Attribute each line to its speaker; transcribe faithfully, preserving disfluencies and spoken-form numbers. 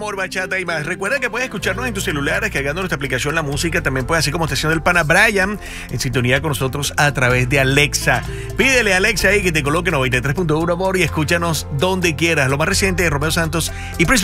Speaker 1: amor, bachata y más. Recuerda que puedes escucharnos en tu celular descargando nuestra aplicación La Música. También puedes, así como está haciendo el pana Brian, en sintonía con nosotros a través de Alexa. Pídele a Alexa ahí que te coloque noventa y tres punto uno amor y escúchanos donde quieras. Lo más reciente de Romeo Santos y Prince